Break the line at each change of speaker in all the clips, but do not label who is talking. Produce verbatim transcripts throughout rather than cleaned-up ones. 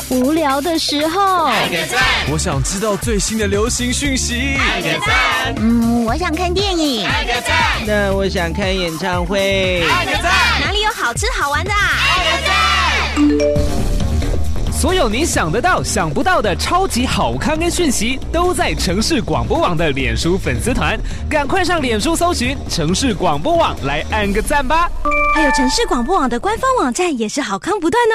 无聊的时候
按个赞，
我想知道最新的流行讯息，
按个赞，
嗯，我想看电影，
按个赞，
那我想看演唱会，
按个赞，
哪里有好吃好玩的啊？
按个赞。
所有你想得到、想不到的超级好康跟讯息，都在城市广播网的脸书粉丝团，赶快上脸书搜寻城市广播网来按个赞吧！
还有城市广播网的官方网站也是好康不断哦。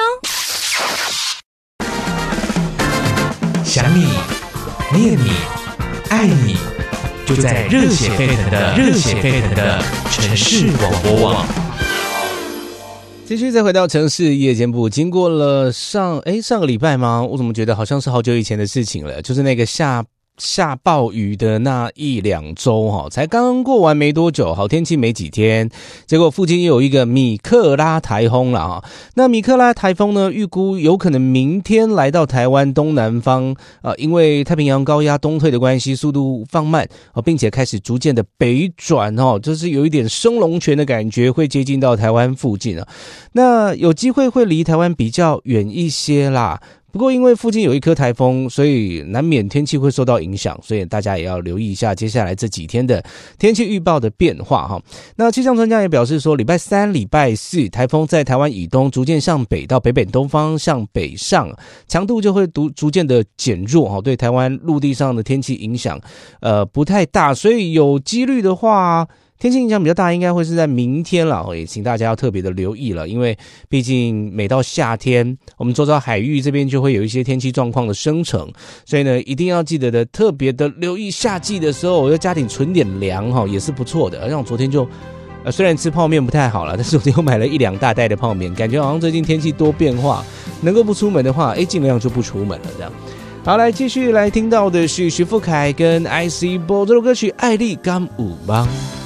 想你、念你、爱你，就在热血沸腾的热血沸腾的城市广播网。
继续再回到城市夜间部，经过了上诶上个礼拜吗？我怎么觉得好像是好久以前的事情了？就是那个下下暴雨的那一两周哈，才刚过完没多久，好天气没几天，结果附近又有一个米克拉台风了哈。那米克拉台风呢，预估有可能明天来到台湾东南方，呃，因为太平洋高压东退的关系，速度放慢，并且开始逐渐的北转哦，就是有一点升龙泉的感觉，会接近到台湾附近啊。那有机会会离台湾比较远一些啦。不过因为附近有一颗台风，所以难免天气会受到影响，所以大家也要留意一下接下来这几天的天气预报的变化哈。那气象专家也表示说，礼拜三、礼拜四台风在台湾以东逐渐向北到北北东方向北上，强度就会逐逐渐的减弱哈，对台湾陆地上的天气影响呃不太大，所以有几率的话。天气影响比较大，应该会是在明天了，也请大家要特别的留意了，因为毕竟每到夏天，我们周遭海域这边就会有一些天气状况的生成，所以呢，一定要记得的特别的留意夏季的时候，我要加点存点粮哈，也是不错的。像我昨天就，呃，虽然吃泡面不太好了，但是昨天又买了一两大袋的泡面，感觉好像最近天气多变化，能够不出门的话，哎，尽量就不出门了这样。好，来继续来听到的是徐富凯跟 I C 波这首歌曲《爱丽甘舞邦》。